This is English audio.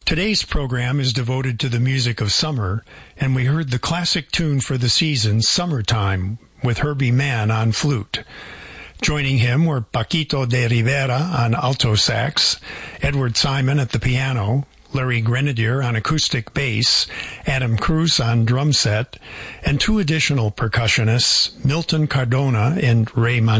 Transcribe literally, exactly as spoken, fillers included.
Today's program is devoted to the music of summer, and we heard the classic tune for the season, Summertime, with Herbie Mann on flute. Joining him were Paquito de Rivera on alto sax, Edward Simon at the piano, Larry Grenadier on acoustic bass, Adam Cruz on drum set, and two additional percussionists, Milton Cardona and Ray Montano.